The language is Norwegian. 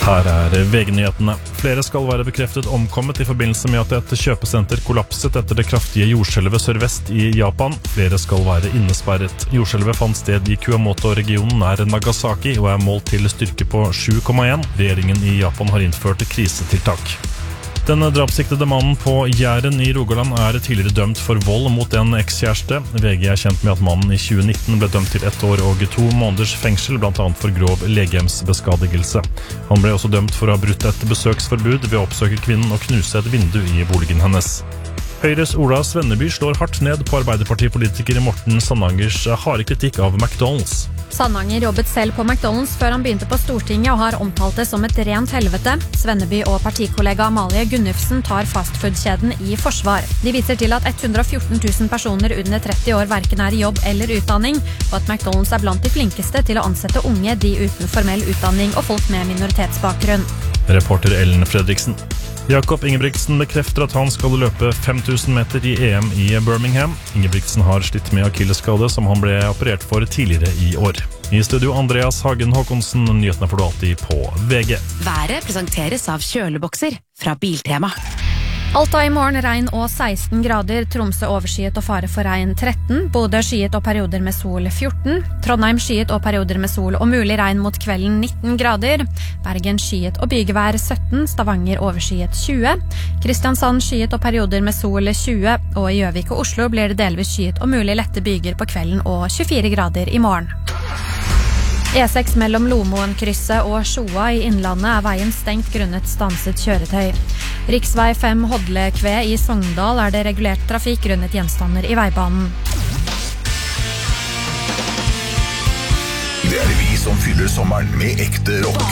Her VG-nyhetene. Flere skal være bekreftet omkommet I forbindelse med at et kjøpesenter kollapset etter det kraftige jordskjelvet sørvest I Japan. Flere skal være innesperret. Jordskjelvet fant sted I Kumamoto-regionen nær Nagasaki og målt til styrke på 7,1. Regjeringen I Japan har innført krisetiltak. Den drapssiktede mannen på Jæren I Rogaland tidligere dømt for vold mot en ekskjæreste. VG kjent med at mannen I 2019 ble dømt til 1 år og 2 måneders fengsel, blant annet for grov legemsbeskadigelse. Han ble også dømt for å ha brutt et besøksforbud ved å oppsøke kvinnen og knuse et vindu I boligen hennes. Høyres Ola Svenneby slår hardt ned på Arbeiderpartipolitiker Morten Sandangers harde kritikk av McDonald's. Sandanger jobbet selv på McDonald's før han begynte på Stortinget og har omtalt det som et rent helvete. Svenneby og partikollega Amalie Gunnufsen tar fastfood-kjeden I forsvar. De viser til at 114 000 personer under 30 år hverken I jobb eller utdanning, og at McDonald's blant de flinkeste til å ansette unge, de uten formell utdanning og folk med minoritetsbakgrunn. Reporter Ellen Fredriksen. Jakob Ingebrigtsen bekrefter at han skal løpe 5000 meter I EM I Birmingham. Ingebrigtsen har slitt med akillesskade som han ble operert for tidligere I år. I studio Andreas Hagen Håkonsen, nyhetene får du alltid på VG. Været presenteres av kjølebokser fra Biltema. Alta I morgen regn og 16 grader, Tromsø overskyet og fare for regn 13, Bodø skyet og perioder med sol 14, Trondheim skyet og perioder med sol og mulig regn mot kvelden 19 grader, Bergen skyet og bygevær 17, Stavanger overskyet 20, Kristiansand skyet og perioder med sol 20, og I Gjøvik og Oslo blir det delvis skyet og mulig lette byger på kvelden og 24 grader I morgen. E6 mellom Lomoen-krysset og Sjoa I Innlandet veien stengt grunnet stanset kjøretøy. Riksvei 5 Hodle-Kve I Sogndal det regulert trafikk grunnet gjenstander I veibanen. Det vi som fyller sommeren med ekte rock.